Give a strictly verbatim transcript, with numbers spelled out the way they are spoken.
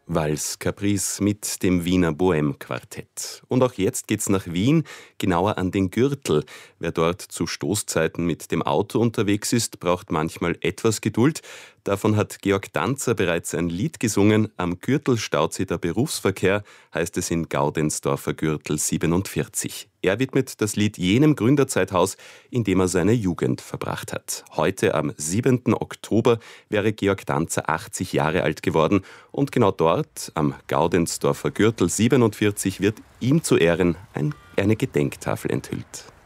Vals Caprice mit dem Wiener Bohème-Quartett. Und auch jetzt geht's nach Wien, genauer an den Gürtel. Wer dort zu Stoßzeiten mit dem Auto unterwegs ist, braucht manchmal etwas Geduld. Davon hat Georg Danzer bereits ein Lied gesungen. Am Gürtel staut sich der Berufsverkehr, heißt es in Gaudensdorfer Gürtel siebenundvierzig. Er widmet das Lied jenem Gründerzeithaus, in dem er seine Jugend verbracht hat. Heute, am siebenten Oktober, wäre Georg Danzer achtzig Jahre alt geworden. Und genau dort, am Gaudensdorfer Gürtel siebenundvierzig, wird ihm zu Ehren ein, eine Gedenktafel enthüllt.